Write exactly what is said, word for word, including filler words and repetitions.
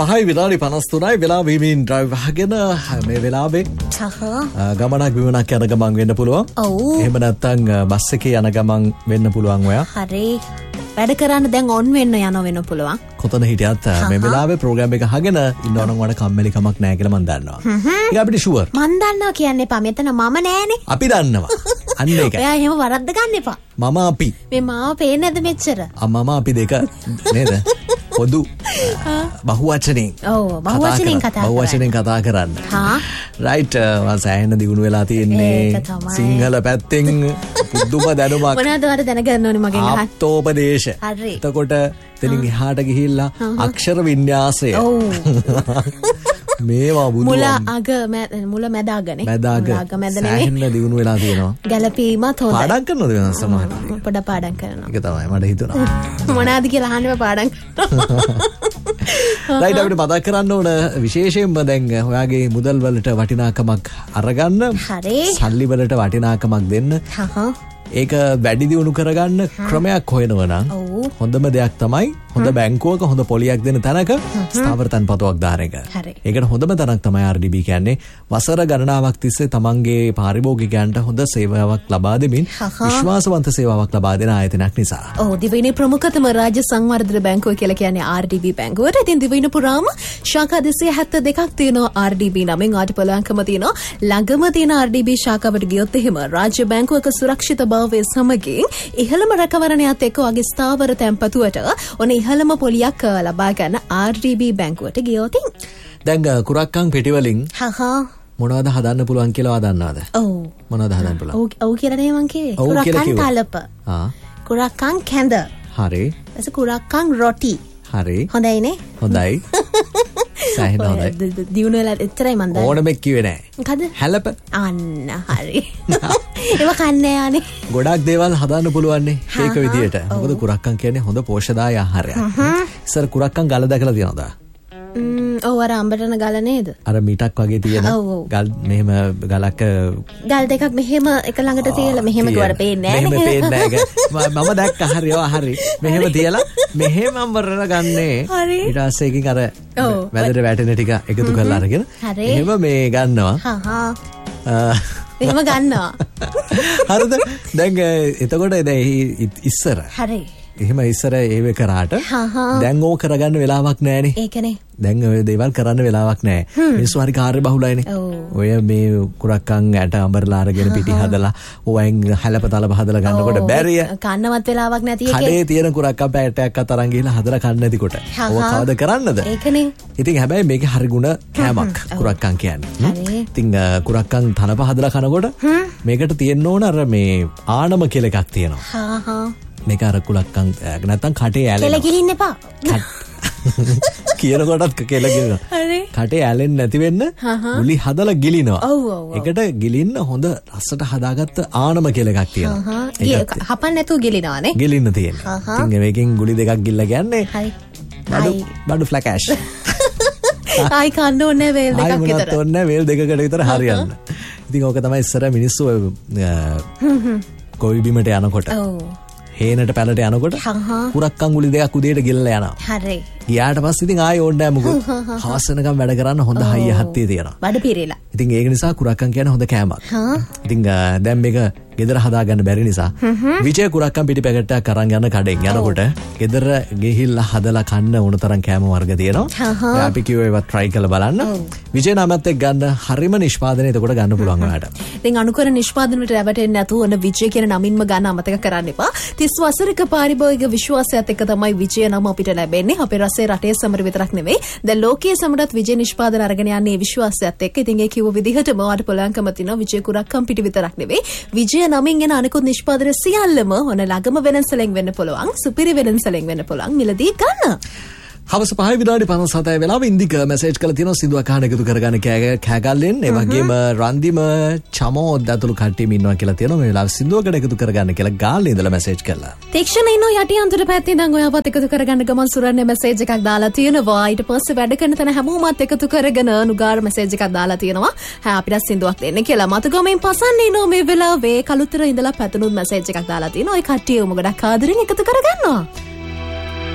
පහයි විනාඩි පනස් තුනයි වෙලා වීමීන් ඩ්‍රයිව් වහගෙන මේ වෙලාවේ ගමනක් බිමනක් යන ගමන් වෙන්න පුළුවන්. ඔව්. එහෙම නැත්නම් බස් එකේ යන ගමන් වෙන්න පුළුවන් ඔයා. හරි. වැඩ කරන්න දැන් ඔන් වෙන්න යන වෙන්න පුළුවන්. කොතන හිටියත් මේ වෙලාවේ ප්‍රෝග්‍රෑම් එක අහගෙන ඉන්නවනම් වඩා කම්මැලි කමක් නැහැ කියලා මම දන්නවා. ඒක අපිට ෂුවර්. මම දන්නවා කියන්න එපා. මෙතන මම නෑනේ. අපි දන්නවා. අන්න ඒක. ඔයා එහෙම වරද්ද ගන්න එපා. මම අපි. මේ මාව පේන්නේ නැද මෙච්චර? මම අපි දෙක නේද? පොදු බහුවචනෙන්. ඔව් බහුවචනෙන් කතා කරා. බහුවචනෙන් කතා කරන්න. හා. රයිට් මම සෑහෙන දිනුන වෙලා තියෙන්නේ. සිංහල පැත්තෙන් පුදුම දැනුමක්. මොනවද වර දැනගන්න ඕනේ මගෙන් අහන්න. ආප්තෝපදේශ. හරි. එතකොට එතනින් එහාට ගිහිල්ලා අක්ෂර වින්‍යාසය. ඔව්. මේවා බුදුන් මුල අග මුල මැද අගනේ. මැද අග. අග මැද නෙමෙයි. සෑහෙන දිනුන වෙලා තියෙනවා. ගැලපීමත් හොඳයි. පාඩම් කරනවද වෙනස් සමහරවිට? පොඩ පාඩම් කරනවා. ඒක තමයි මට හිතුණා. මොනවාද කියලා අහන්න පාඩම් කරනවා. රයිට් අපිට මතක් කරන්න ඕන විශේෂයෙන්ම දැන් ඔයාගේ මුදල් වලට වටිනාකමක් අරගන්න. හරි. සල්ලි වලට වටිනාකමක් දෙන්න. හහ. ඒක වැඩි දියුණු කරගන්න ක්‍රමයක් හොයනවා නම් හොඳම දෙයක් තමයි හොඳ බැංකුවක හොඳ පොලියක් දෙන තැනක ස්ථාවර තැන්පතුවක් දාන එක. ඒකට හොඳම තැනක් තමයි ආර් ඩී බී කියන්නේ. වසර ගණනාවක් තිස්සේ තමන්ගේ පාරිභෝගිකයන්ට හොඳ සේවාවක් ලබා දෙමින් විශ්වාසවන්ත සේවාවක් ලබා දෙන ආයතනයක් නිසා. ඔව් දිවයිනේ ප්‍රමුඛතම රාජ්‍ය සංවර්ධන බැංකුව කියලා කියන්නේ ආර් ඩී බී බැංකුවට. ඉතින් දිවයින පුරාම ශාඛා දෙසිය හැත්තෑ දෙකක් තියෙනවා ආර් ඩී බී නමින් ආටිපලංකම තියෙනවා. ළඟම තියෙන ආර් ඩී බී ශාඛාවට ගියොත් එහෙම රාජ්‍ය බැංකුවක සුරක්ෂිත භාවය සමගින් ඉහළම රැකවරණයත් එක්ක වගේ ස්ථාවර තැන්පතුවට ඔන්න ඉහළම පොලියක් ලබා ගන්න ආර් ඩී බී බැංකුවට ගියොත් දැන් කුරක්කන් පෙටි වලින් හහ මොනවද හදන්න පුළුවන් කියලා දන්නවද? ඔව් මොනවද හදන්න පුළුවන්? ඔව් ඔව් කියලා නේ මං කිව්වේ. කුරක්කන් තලප. ආ කුරක්කන් කැඳ. හරි. එස කුරක්කන් රොටි. හරි. හොඳයිනේ. හොඳයි. සෑහෙන හොඳයි. දියුණු වෙලා එච්චරයි මන් දන්නේ. ඕනම කිව්වේ නෑ. මොකද? හැලප. අන්න හරි. ඒව කන්නේ යන්නේ. ගොඩක් දේවල් හදන්න පුළුවන් නේ ඒක විදියට. මොකද කුරක්කන් කියන්නේ හොඳ පෝෂ්‍යදාය ආහාරයක්. ඉස්සර කුරක්කන් ගල දැකලා තියෙනවද? ම් ඔව් අර අඹටන ගල නේද? අර මීටක් වගේ තියෙන ගල් මෙහෙම ගලක ගල් දෙකක් මෙහෙම එක ළඟට තියලා මෙහෙම දුවර පේන්නේ නැහැ නේ. මෙහෙම පේන්නේ නැහැ. මම දැක්ක හරි ඔය හරි. මෙහෙම තියලා මෙහෙම අඹරන ගන්නේ. ඊට පස්සේ එකකින් අර වැදට වැටෙන ටික එකතු කරලා අරගෙන එහෙම මේ ගන්නවා. හහ. එහෙම ගන්නවා. හරිද? දැන් එතකොට දැන් ඉස්සර. හරි. එහෙම ඉස්සර ඒව කරාට දැන් ඕක කරගන්න වෙලාවක් නැහැනේ. ඒකනේ. දැන් ඔය දේවල් කරන්න වෙලාවක් නැහැ. මිනිස්සු හරි කාර්යබහුලයිනේ. ඔය මේ කුරක්කන් ඇට අඹරලා අරගෙන පිටි හදලා ඕවෙන් හැලප තලප හදලා ගන්නකොට බැරිය. කන්නවත් වෙලාවක් නැති එකේ. කඩේ තියෙන කුරක්කන් පැටයක් අතරන් ගිහලා හදලා කන්න නැතිකොට. ඕක කවද කරන්නද? ඒකනේ. ඉතින් හැබැයි මේකේ හරි ಗುಣ කෑමක් කුරක්කන් කියන්නේ. ඉතින් කුරක්කන් තනප හදලා කනකොට මේකට තියෙන්න ඕන අර මේ ආනම කියලා එකක් තියෙනවා. හා හා මේක අර කුලක්කන් නැත්තම් කටේ ඇලෙනවා. කෙල ගිලින්න එපා. කියන කොටත් කෙල ගිලිනවා. හරි. කටේ ඇලෙන්නේ නැති වෙන්න ගුලි හදලා ගිලිනවා. ඔව් ඔව්. ඒකට ගිලින්න හොඳ රසට හදාගත්ත ආනම කියලා එකක් තියෙනවා. ඒක හපන්න නැතුව ගිලිනවානේ. ගිලින්න තියෙනවා. ඉතින් මේකෙන් ගුලි දෙකක් ගිල්ල ගන්නේ. හරි. බඩු බඩු ෆ්ලැකෑෂ්. ආයි කන්න ඕනේ වේල් දෙකක් විතර. ආයි මොනවත් ඕනේ වේල් දෙකකට විතර හරියන්න. ඉතින් ඕක තමයි ඉස්සර මිනිස්සු කොයි බිමට යනකොට. ඔව්. හේනට පැලට යනකොට කුරක්කන් ගුලි දෙකක් උදේට ගිල්ලලා යනවා. හරි. ගියාට පස්සේ ඉතින් ආයෙ ඕන්න නැහැ මොකද? හවස් වෙනකම් වැඩ කරන්න හොඳ හයිය හත්තිය තියෙනවා. බඩ පිරෙලා. ඉතින් ඒක නිසා කුරක්කන් කියන්නේ හොඳ කෑමක්. ඉතින් දැන් මේක ගෙදර හදාගන්න බැරි නිසා විජය කුරක්කන් පිටි පැකට් එකක් අරන් යන කඩෙන් යනකොට ගෙදර ගිහිල්ලා හදලා කන්න ඕන තරම් කෑම වර්ග තියෙනවා. අපි කිව්වා ඒවත් try කරලා බලන්න. විජය නාමත් එක්ක ගන්න හරිම නිෂ්පාදනය එතකොට ගන්න පුළුවන් ඔයාලට. ඉතින් අනුකර නිෂ්පාදන වලට රැවටෙන්නේ නැතුව ඔන්න විජය කියන නමින්ම ගන්න අමතක කරන්න එපා. තිස් වසරක පාරිභෝගික විශ්වාසයත් එක්ක තමයි විජය නම අපිට ලැබෙන්නේ. අපේ රටේ රටේ සමර විතරක් නෙවෙයි. දැන් ලෝකයේ සමරත් විජය නිෂ්පාදන අරගෙන යන්නේ විශ්වාසයත් එක්ක. ඉතින් ඒ කිව්ව විදිහටම ඔයාලට පුළුවන්කම තියෙනවා විජය කුරක්කන් පිටි විතරක් නෙවෙයි. විජය නමින් එන අනිකුත් නිෂ්පාදන සියල්ලම ඔන්න ළඟම වෙනසලෙන් වෙන්න පුළුවන්. සුපිරි වෙනසලෙන් වෙන්න පුළුවන්. මිලදී ගන්න. හවස පහයි විනාඩි පනස් හතයි වෙලාව ඉන්දික මැසේජ් කරලා තියෙනවා සින්දුවක් අහන්න එකතු කරගන්න කෑගල්ලෙන්. ඒ වගේම රන්දිම චමෝත් ඇතුළු කට්ටියම ඉන්නවා කියලා තියෙනවා. මේ වෙලාව සින්දුවකට එකතු කරගන්න කියලා ගාල්ලේ ඉඳලා මැසේජ් කළා. තීක්ෂණ ඉන්නවා යටි අන්තර පැත්තේ ඉඳන් ඔයාවත් එකතු කරගන්න ගමන් සුරන්නේ මැසේජ් එකක් දාලා තියෙනවා. ඊට පස්සේ වැඩ කරන තැන හැමෝමත් එකතු කරගෙන නුගාර මැසේජ් එකක් දාලා තියෙනවා. හා අපිට සින්දුවක් දෙන්න කියලා. මතුගමෙන් පසන්නේ ඉන්නවා මේ වෙලාවේ කලුතර ඉඳලා පැතුණුත් මැසේජ් එකක් දාලා තියෙනවා. ඒ කට්ටියම ගොඩක් ආදරෙන් එකතු කරගන්නවා.